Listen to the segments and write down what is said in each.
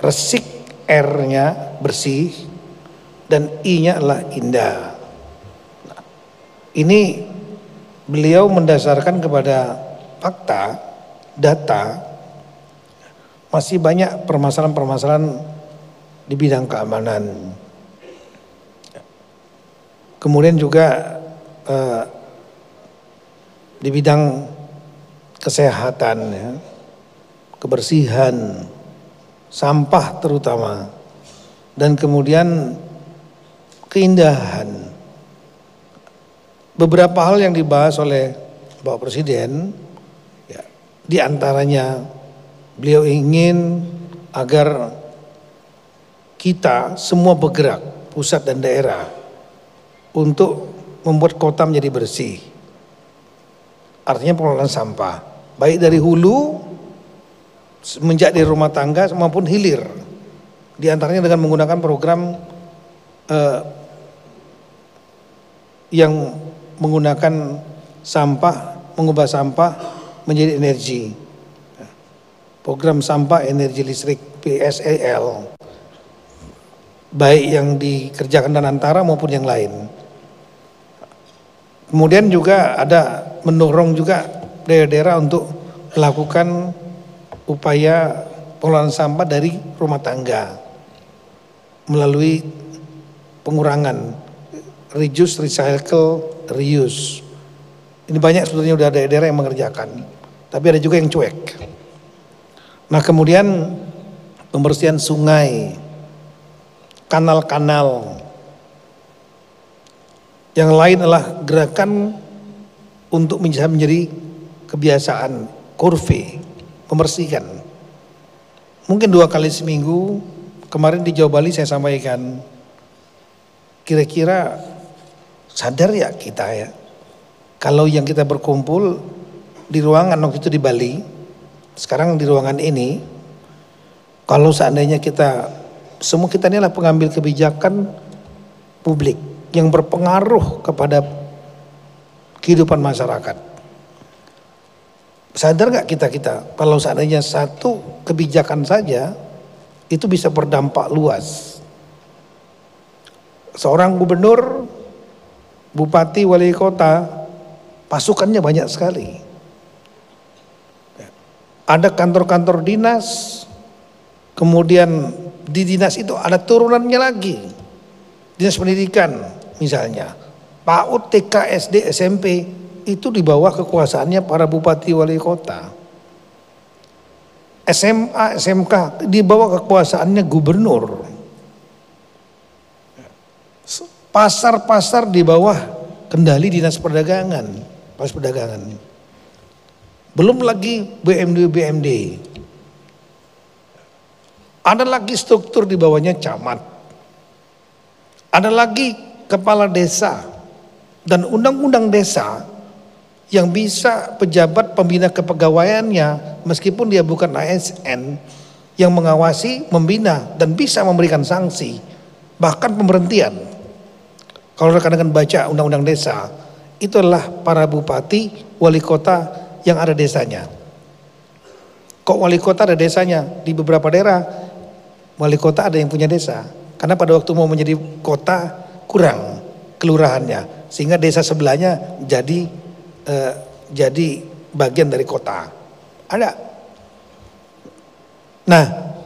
Resik, R-nya bersih, dan I-nya adalah indah. Nah, ini beliau mendasarkan kepada fakta, data, masih banyak permasalahan-permasalahan di bidang keamanan. Kemudian juga di bidang kesehatan, ya, kebersihan, sampah terutama, dan kemudian keindahan. Beberapa hal yang dibahas oleh Bapak Presiden, ya, diantaranya beliau ingin agar kita semua bergerak, pusat dan daerah, untuk membuat kota menjadi bersih. Artinya pengelolaan sampah, baik dari hulu, semenjak di rumah tangga maupun hilir. Di antaranya dengan menggunakan program yang menggunakan sampah, mengubah sampah menjadi energi. Program sampah energi listrik PSEL, baik yang dikerjakan Danantara maupun yang lain. Kemudian juga ada mendorong juga daerah-daerah untuk melakukan upaya pengelolaan sampah dari rumah tangga melalui pengurangan reduce, recycle, reuse. Ini banyak sebetulnya udah ada daerah yang mengerjakan, tapi ada juga yang cuek. Nah, kemudian pembersihan sungai, kanal-kanal. Yang lain adalah gerakan untuk menjadi kebiasaan, kurve, membersihkan. Mungkin 2 kali seminggu. Kemarin di Jawa Bali saya sampaikan, kira-kira sadar ya kita ya, kalau yang kita berkumpul di ruangan waktu itu di Bali, sekarang di ruangan ini, kalau seandainya kita semua, kita ini adalah pengambil kebijakan publik yang berpengaruh kepada kehidupan masyarakat. Sadar gak kita kalau seandainya satu kebijakan saja itu bisa berdampak luas. Seorang gubernur, bupati, wali kota, pasukannya banyak sekali. Ada kantor-kantor dinas, kemudian di dinas itu ada turunannya lagi. Dinas pendidikan misalnya, PAUD, TK, SD, SMP, itu di bawah kekuasaannya para bupati wali kota. SMA, SMK di bawah kekuasaannya gubernur. Pasar-pasar di bawah kendali dinas perdagangan, pas perdagangan. Belum lagi BMD. Ada lagi struktur di bawahnya camat. Ada lagi kepala desa dan undang-undang desa yang bisa pejabat pembina kepegawaiannya, meskipun dia bukan ASN, yang mengawasi, membina, dan bisa memberikan sanksi, bahkan pemberhentian. Kalau rekan-rekan baca undang-undang desa, itu adalah para bupati, wali kota yang ada desanya. Kok wali kota ada desanya? Di beberapa daerah, wali kota ada yang punya desa. Karena pada waktu mau menjadi kota, kurang kelurahannya. Sehingga desa sebelahnya jadi bagian dari kota. Ada. Nah,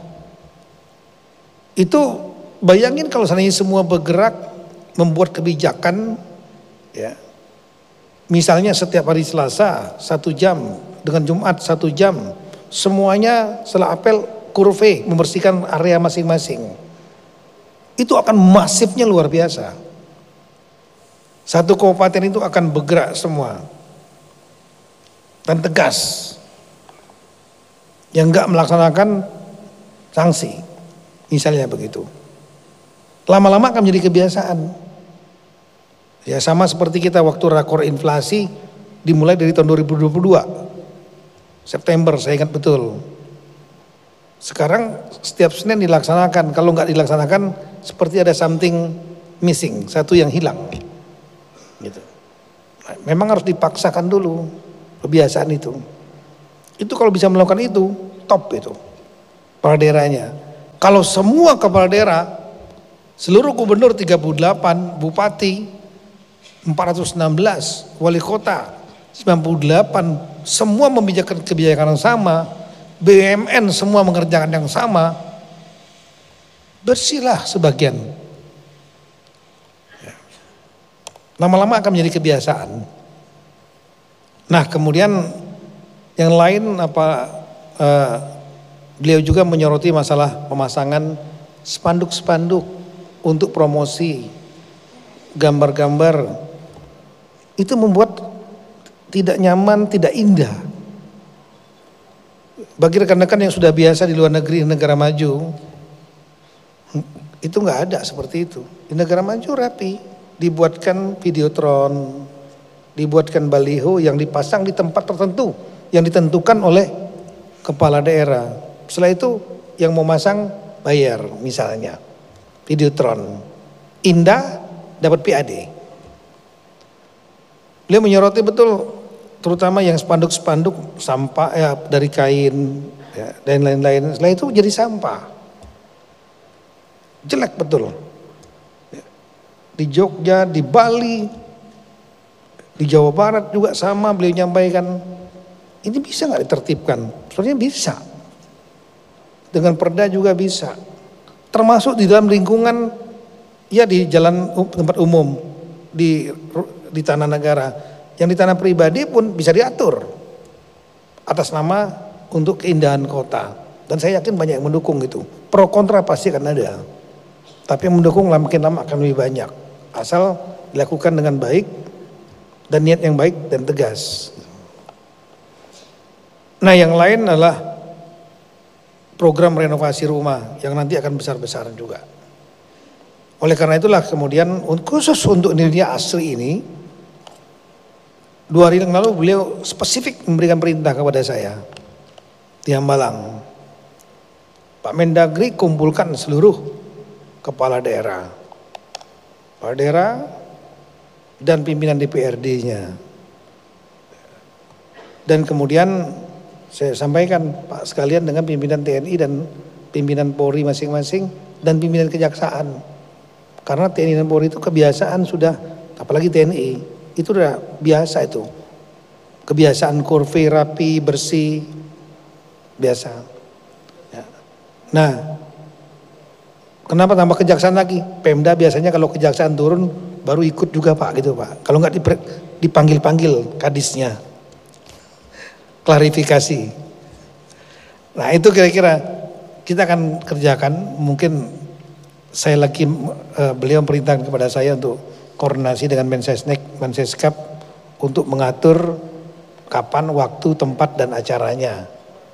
itu bayangin kalau seandainya semua bergerak membuat kebijakan, ya. Misalnya setiap hari Selasa 1 jam, dengan Jumat 1 jam, semuanya setelah apel kurve membersihkan area masing-masing. Itu akan masifnya luar biasa. Satu kabupaten itu akan bergerak semua. Dan tegas. Yang enggak melaksanakan sanksi. Misalnya begitu. Lama-lama akan menjadi kebiasaan. Ya, sama seperti kita waktu rakor inflasi dimulai dari tahun 2022. September saya ingat betul. Sekarang setiap Senin dilaksanakan. Kalau enggak dilaksanakan seperti ada something missing, satu yang hilang. Gitu. Memang harus dipaksakan dulu kebiasaan itu. Itu kalau bisa melakukan itu, top itu para daerahnya. Kalau semua kepala daerah, seluruh gubernur 38, bupati 416, wali kota 98, semua membijakkan kebijakan yang sama, BUMN semua mengerjakan yang sama, bersihlah sebagian. Lama-lama akan menjadi kebiasaan. Nah kemudian yang lain beliau juga menyoroti masalah pemasangan spanduk-spanduk untuk promosi gambar-gambar. Itu membuat tidak nyaman, tidak indah. Bagi rekan-rekan yang sudah biasa di luar negeri, negara maju, itu nggak ada seperti itu. Di negara maju rapi, dibuatkan videotron, dibuatkan baliho yang dipasang di tempat tertentu yang ditentukan oleh kepala daerah. Setelah itu yang mau masang bayar, misalnya videotron, indah dapat PAD. Beliau menyoroti betul, terutama yang spanduk-spanduk sampah ya, dari kain ya, dan lain-lain. Setelah itu jadi sampah, jelek betul. Di Jogja, di Bali, di Jawa Barat juga sama, beliau nyampaikan ini bisa nggak ditertibkan? Sebenarnya bisa. Dengan perda juga bisa. Termasuk di dalam lingkungan, ya di jalan tempat umum, di tanah negara. Yang di tanah pribadi pun bisa diatur atas nama untuk keindahan kota. Dan saya yakin banyak yang mendukung itu. Pro kontra pasti akan ada. Tapi yang mendukung makin lama akan lebih banyak. Asal dilakukan dengan baik dan niat yang baik dan tegas. Nah yang lain adalah program renovasi rumah yang nanti akan besar-besaran juga. Oleh karena itulah kemudian khusus untuk Indonesia Asri ini, 2 hari yang lalu beliau spesifik memberikan perintah kepada saya di Hambalang. Pak Mendagri kumpulkan seluruh kepala daerah dan pimpinan DPRD-nya. Dan kemudian saya sampaikan Pak sekalian dengan pimpinan TNI dan pimpinan Polri masing-masing dan pimpinan Kejaksaan. Karena TNI dan Polri itu kebiasaan sudah, apalagi TNI, itu udah biasa itu. Kebiasaan kurve rapi, bersih, biasa. Ya. Nah, kenapa tambah Kejaksaan lagi? Pemda biasanya kalau Kejaksaan turun baru ikut juga Pak gitu Pak. Kalau nggak dipanggil-panggil kadisnya. Klarifikasi. Nah itu kira-kira kita akan kerjakan. Mungkin saya lagi beliau perintahkan kepada saya untuk koordinasi dengan Mensescap untuk mengatur kapan, waktu, tempat dan acaranya.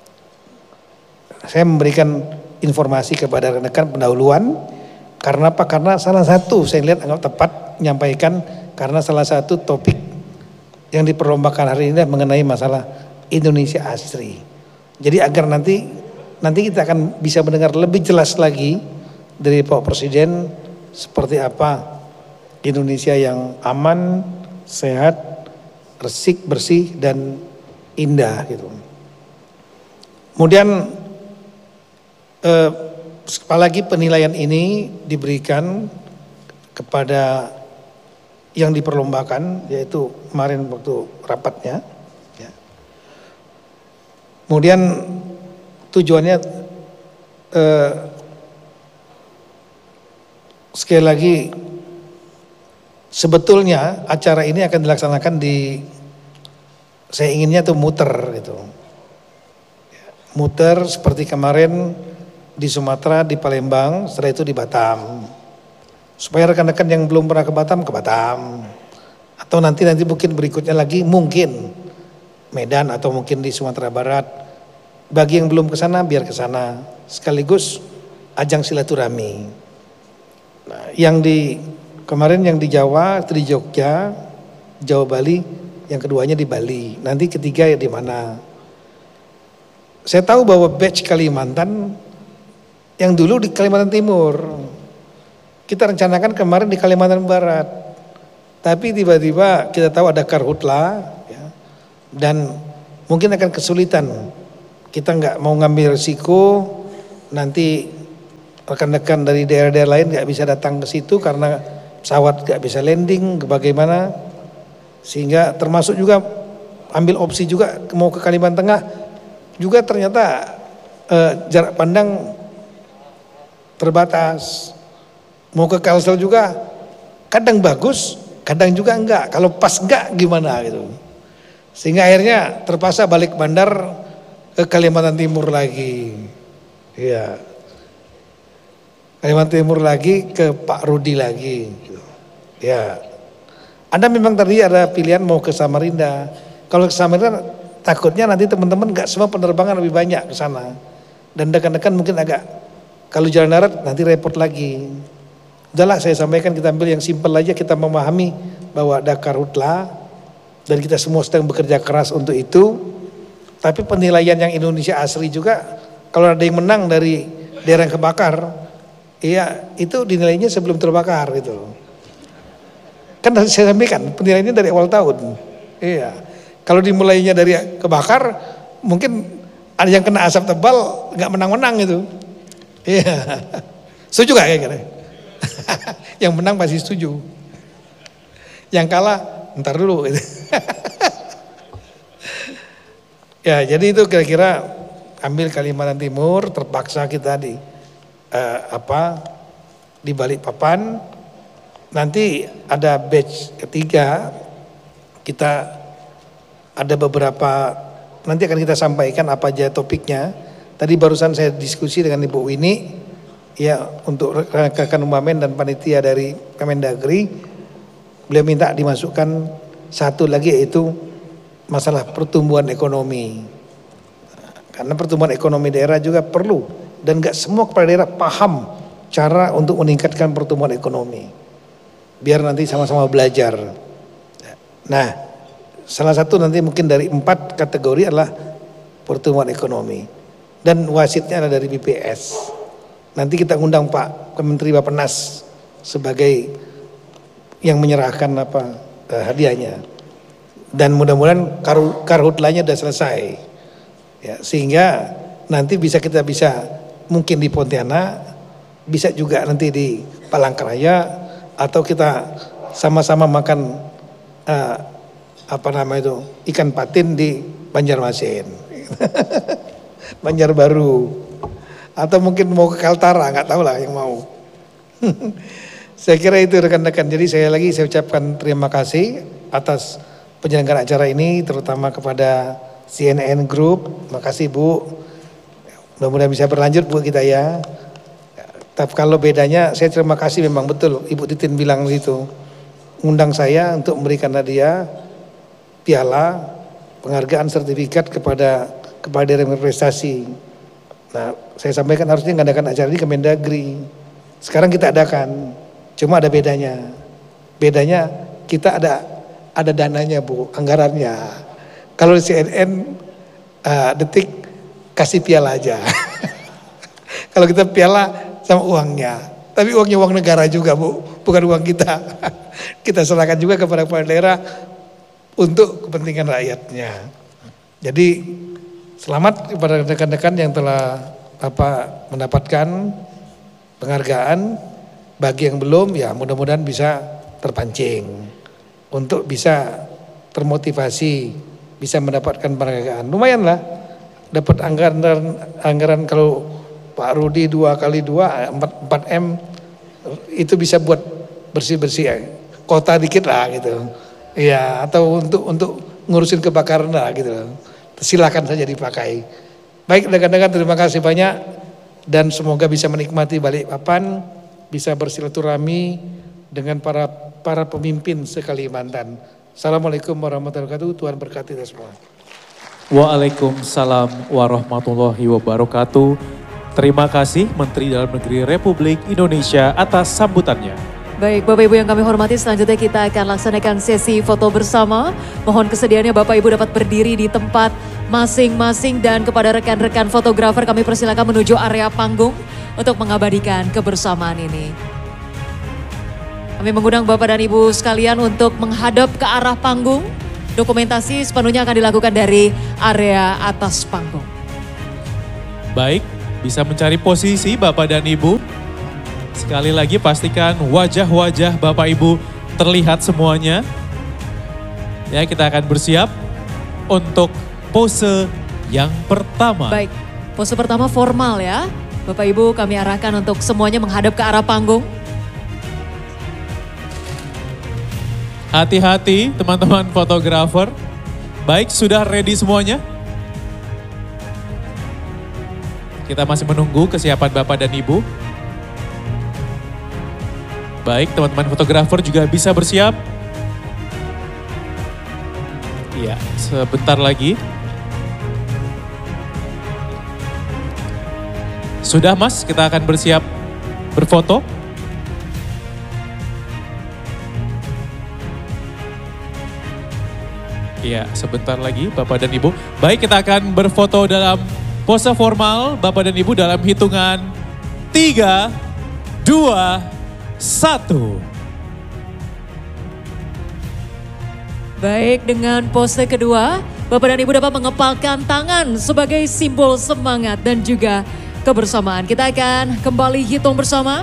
Saya memberikan informasi kepada rekan-rekan pendahuluan. Karena apa? Karena salah satu saya lihat anggap tepat menyampaikan, karena salah satu topik yang diperlombakan hari ini mengenai masalah Indonesia Asri. Jadi agar nanti kita akan bisa mendengar lebih jelas lagi dari Pak Presiden seperti apa Indonesia yang aman, sehat, resik, bersih dan indah gitu. Kemudian apalagi penilaian ini diberikan kepada yang diperlombakan, yaitu kemarin waktu rapatnya. Kemudian tujuannya sekali lagi sebetulnya acara ini akan dilaksanakan saya inginnya tuh muter gitu. Muter seperti kemarin di Sumatera, di Palembang, setelah itu di Batam. Supaya rekan-rekan yang belum pernah ke Batam. Atau nanti mungkin berikutnya lagi mungkin Medan atau mungkin di Sumatera Barat. Bagi yang belum ke sana biar ke sana, sekaligus ajang silaturahmi. Nah, kemarin yang di Jawa itu di Jogja, Jawa Bali, yang keduanya di Bali. Nanti ketiga ya di mana? Saya tahu bahwa batch Kalimantan yang dulu di Kalimantan Timur. Kita rencanakan kemarin di Kalimantan Barat. Tapi tiba-tiba kita tahu ada karhutla. Dan mungkin akan kesulitan, kita nggak mau ngambil risiko nanti rekan-rekan dari daerah-daerah lain nggak bisa datang ke situ karena pesawat nggak bisa landing, bagaimana, sehingga termasuk juga ambil opsi juga mau ke Kalimantan Tengah juga ternyata jarak pandang terbatas. Mau ke Kalsel juga kadang bagus, kadang juga enggak. Kalau pas enggak gimana gitu. Sehingga akhirnya terpaksa balik bandar ke Kalimantan Timur lagi. Iya. Kalimantan Timur lagi ke Pak Rudi lagi. Ya. Anda memang tadi ada pilihan mau ke Samarinda. Kalau ke Samarinda takutnya nanti teman-teman enggak semua penerbangan lebih banyak ke sana. Dan rekan-rekan mungkin agak, kalau jalan darat nanti repot lagi. Udahlah saya sampaikan, kita ambil yang simpel aja, kita memahami bahwa ada karhutlah dan kita semua sedang bekerja keras untuk itu. Tapi penilaian yang Indonesia asli juga, kalau ada yang menang dari daerah yang kebakar, iya itu dinilainya sebelum terbakar gitu. Kan saya sampaikan penilaiannya dari awal tahun. Iya. Kalau dimulainya dari kebakar, mungkin ada yang kena asap tebal nggak menang-menang gitu. Iya. Setuju gak kayak gitu? Yang menang pasti setuju. Yang kalah ntar dulu gitu. Ya, jadi itu kira-kira ambil Kalimantan Timur, terpaksa kita di di Balikpapan. Nanti ada batch ketiga, kita ada beberapa, nanti akan kita sampaikan apa aja topiknya. Tadi barusan saya diskusi dengan Ibu Winnie, ya untuk rekan Umamen dan panitia dari Kemendagri, beliau minta dimasukkan satu lagi yaitu masalah pertumbuhan ekonomi. Karena pertumbuhan ekonomi daerah juga perlu, dan gak semua kepala daerah paham cara untuk meningkatkan pertumbuhan ekonomi. Biar nanti sama-sama belajar. Nah, salah satu nanti mungkin dari 4 kategori adalah pertumbuhan ekonomi. Dan wasitnya adalah dari BPS. Nanti kita undang Pak Menteri Bappenas sebagai yang menyerahkan hadiahnya. Dan mudah-mudahan karhutlanya sudah selesai. Ya, sehingga nanti kita bisa mungkin di Pontianak, bisa juga nanti di Palangkaraya, atau kita sama-sama makan ikan patin di Banjarmasin. Banjarbaru, atau mungkin mau ke Kaltara, nggak tahu lah yang mau. Saya kira itu rekan-rekan. Jadi saya ucapkan terima kasih atas penyelenggaraan acara ini, terutama kepada CNN Group. Makasih Bu. Mudah-mudahan bisa berlanjut Bu kita ya. Tapi kalau bedanya, saya terima kasih memang betul Ibu Titin bilang itu, undang saya untuk memberikan hadiah piala, penghargaan, sertifikat kepada daerah yang berprestasi. Nah, saya sampaikan harusnya ngadakan acara ini Kemendagri. Sekarang kita adakan, cuma ada bedanya. Bedanya kita ada dananya Bu, anggarannya. Kalau di CNN Detik kasih piala aja. Kalau kita piala sama uangnya. Tapi uangnya uang negara juga Bu, bukan uang kita. Kita serahkan juga kepada kepala daerah untuk kepentingan rakyatnya. Jadi selamat kepada rekan-rekan yang telah mendapatkan penghargaan. Bagi yang belum, ya mudah-mudahan bisa terpancing untuk bisa termotivasi, bisa mendapatkan penghargaan. Lumayan lah, dapat anggaran kalau Pak Rudi 2x2 4M itu bisa buat bersih-bersih kota dikit lah gitu. Iya, atau untuk ngurusin kebakaran lah gitu. Silakan saja dipakai. Baik rekan-rekan, terima kasih banyak dan semoga bisa menikmati Balikpapan, bisa bersilaturahmi dengan para pemimpin se-Kalimantan. Assalamualaikum warahmatullahi wabarakatuh. Tuhan berkati kita semua. Waalaikumsalam warahmatullahi wabarakatuh. Terima kasih Menteri Dalam Negeri Republik Indonesia atas sambutannya. Baik Bapak Ibu yang kami hormati, selanjutnya kita akan laksanakan sesi foto bersama. Mohon kesediaannya Bapak Ibu dapat berdiri di tempat masing-masing, dan kepada rekan-rekan fotografer kami persilakan menuju area panggung untuk mengabadikan kebersamaan ini. Kami mengundang Bapak dan Ibu sekalian untuk menghadap ke arah panggung. Dokumentasi sepenuhnya akan dilakukan dari area atas panggung. Baik, bisa mencari posisi Bapak dan Ibu. Sekali lagi pastikan wajah-wajah Bapak Ibu terlihat semuanya. Ya, kita akan bersiap untuk pose yang pertama. Baik, pose pertama formal ya. Bapak Ibu kami arahkan untuk semuanya menghadap ke arah panggung. Hati-hati teman-teman fotografer. Baik, sudah ready semuanya? Kita masih menunggu kesiapan Bapak dan Ibu. Baik, teman-teman fotografer juga bisa bersiap. Iya, sebentar lagi. Sudah Mas, kita akan bersiap berfoto. Iya, sebentar lagi Bapak dan Ibu. Baik, kita akan berfoto dalam pose formal Bapak dan Ibu dalam hitungan 3, 2, 1. Baik, dengan pose kedua, Bapak dan Ibu dapat mengepalkan tangan sebagai simbol semangat dan juga kebersamaan. Kita akan kembali hitung bersama.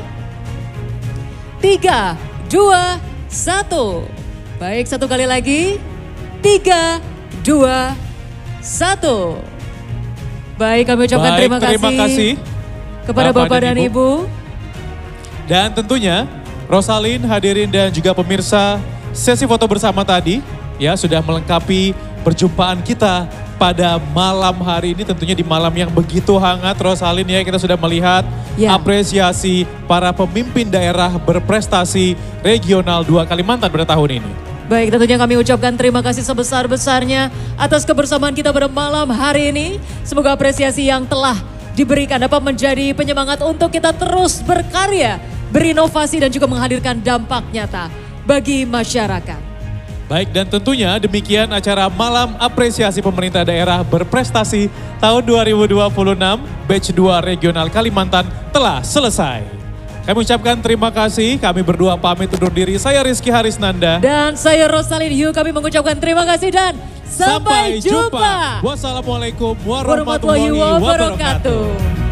3, 2, 1. Baik, satu kali lagi. 3, 2, 1. Baik, kami ucapkan terima kasih kepada Bapak dan Ibu. Dan tentunya Rosalin, hadirin dan juga pemirsa sesi foto bersama tadi ya sudah melengkapi perjumpaan kita pada malam hari ini, tentunya di malam yang begitu hangat Rosalin ya, kita sudah melihat apresiasi para pemimpin daerah berprestasi regional 2 Kalimantan pada tahun ini. Baik, tentunya kami ucapkan terima kasih sebesar-besarnya atas kebersamaan kita pada malam hari ini. Semoga apresiasi yang telah diberikan dapat menjadi penyemangat untuk kita terus berkarya, berinovasi dan juga menghadirkan dampak nyata bagi masyarakat. Baik, dan tentunya demikian acara Malam Apresiasi Pemerintah Daerah Berprestasi tahun 2026 Batch 2 Regional Kalimantan telah selesai. Kami ucapkan terima kasih, kami berdua pamit undur diri. Saya Rizky Harisnanda. Dan saya Rosalin Yu, kami mengucapkan terima kasih dan sampai jumpa. Wassalamualaikum warahmatullahi wabarakatuh.